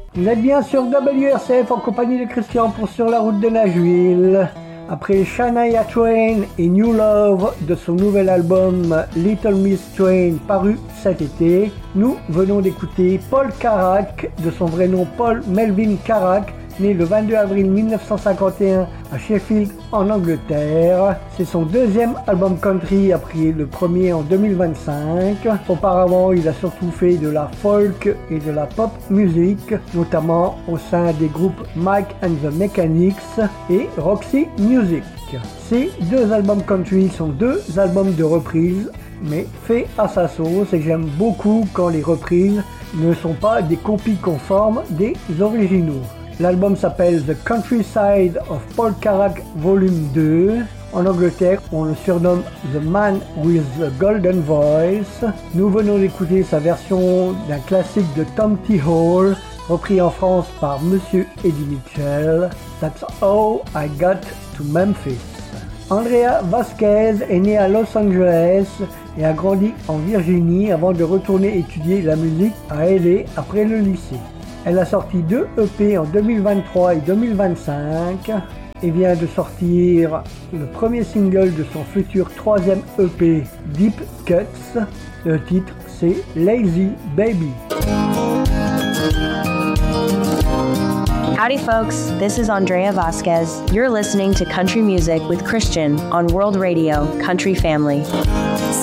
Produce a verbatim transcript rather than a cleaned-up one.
Vous êtes bien sur W R C F en compagnie de Christian pour Sur la route de Nashville. Après Shania Twain et New Love de son nouvel album Little Miss Twain paru cet été, nous venons d'écouter Paul Carrack, de son vrai nom Paul Melvin Carrack, né le vingt-deux avril mille neuf cent cinquante et un à Sheffield en Angleterre. C'est son deuxième album country après le premier en deux mille vingt-cinq. Auparavant, il a surtout fait de la folk et de la pop music, notamment au sein des groupes Mike and the Mechanics et Roxy Music. Ces deux albums country sont deux albums de reprise, mais faits à sa sauce, et j'aime beaucoup quand les reprises ne sont pas des copies conformes des originaux. L'album s'appelle The Countryside of Paul Carrack Volume deux. En Angleterre, on le surnomme The Man with the Golden Voice. Nous venons d'écouter sa version d'un classique de Tom T. Hall, repris en France par Monsieur Eddie Mitchell. That's How I Got to Memphis. Andrea Vasquez est née à Los Angeles et a grandi en Virginie avant de retourner étudier la musique à L A après le lycée. Elle a sorti deux E P en deux mille vingt-trois et deux mille vingt-cinq et vient de sortir le premier single de son futur troisième E P, Deep Cuts. Le titre, c'est Lazy Baby. Howdy folks, this is Andrea Vasquez. You're listening to Country Music with Christian on World Radio, Country Family.